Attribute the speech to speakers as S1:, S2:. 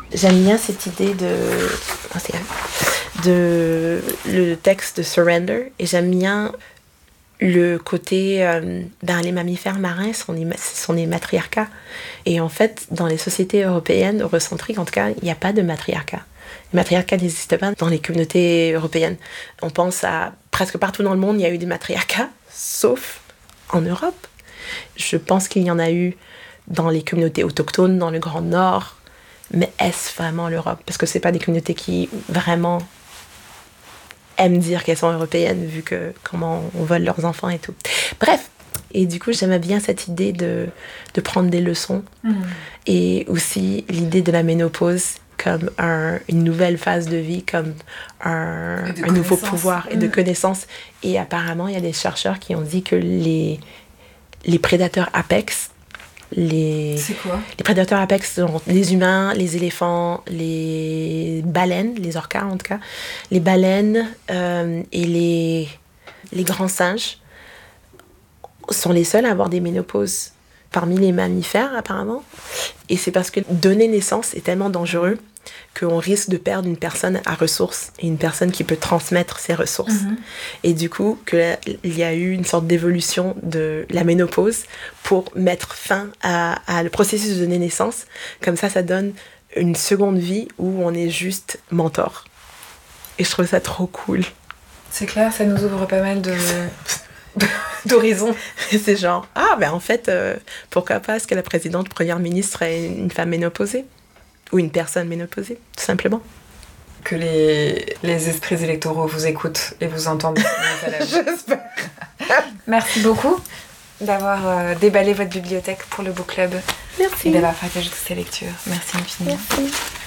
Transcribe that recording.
S1: J'aime bien cette idée de le texte de Surrender, et j'aime bien le côté les mammifères marins sont des matriarcats, et en fait dans les sociétés européennes eurocentriques en tout cas il n'y a pas de matriarcat. Le matriarcat n'existe pas dans les communautés européennes. On pense à presque partout dans le monde il y a eu des matriarcats sauf en Europe. Je pense qu'il y en a eu dans les communautés autochtones dans le Grand Nord, mais est-ce vraiment l'Europe? Parce que c'est pas des communautés qui vraiment aiment dire qu'elles sont européennes, vu que comment on vole leurs enfants et tout. Bref, et du coup, j'aimais bien cette idée de prendre des leçons, et aussi l'idée de la ménopause comme une nouvelle phase de vie, comme un nouveau pouvoir et de connaissance. Et apparemment, il y a des chercheurs qui ont dit que les prédateurs apex,
S2: c'est quoi?
S1: Les prédateurs apex sont les humains, les éléphants, les baleines, les orcas en tout cas, les baleines et les grands singes sont les seuls à avoir des ménopauses parmi les mammifères apparemment. Et c'est parce que donner naissance est tellement dangereux qu'on risque de perdre une personne à ressources et une personne qui peut transmettre ses ressources. Et du coup, il y a eu une sorte d'évolution de la ménopause pour mettre fin à le processus de donner naissance. Comme ça donne une seconde vie où on est juste mentor. Et je trouve ça trop cool.
S2: C'est clair, ça nous ouvre pas mal d'horizons.
S1: C'est genre, en fait, pourquoi pas est-ce que la présidente, première ministre est une femme ménopausée? Ou une personne ménopausée, tout simplement.
S2: Que les esprits électoraux vous écoutent et vous entendent.
S1: J'espère.
S2: Merci beaucoup d'avoir déballé votre bibliothèque pour le book club.
S1: Merci.
S2: Et d'avoir partagé toutes ces lectures. Merci infiniment.
S1: Merci.